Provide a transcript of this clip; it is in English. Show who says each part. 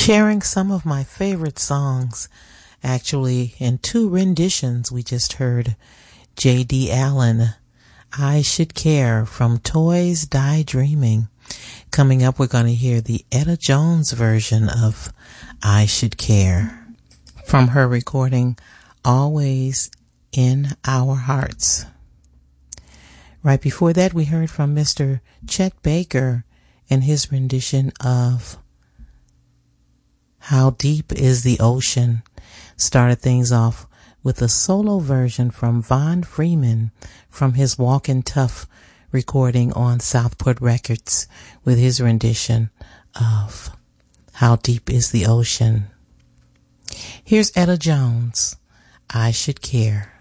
Speaker 1: sharing some of my favorite songs. Actually, in two renditions, we just heard J.D. Allen, I Should Care, from Toys Die Dreaming. Coming up, we're going to hear the Etta Jones version of I Should Care from her recording Always in Our Hearts. Right before that, we heard from Mr. Chet Baker and his rendition of How Deep Is the Ocean. Started things off with a solo version from Von Freeman from his Walkin' Tough recording on Southport Records with his rendition of How Deep Is the Ocean. Here's Etta Jones, I Should Care.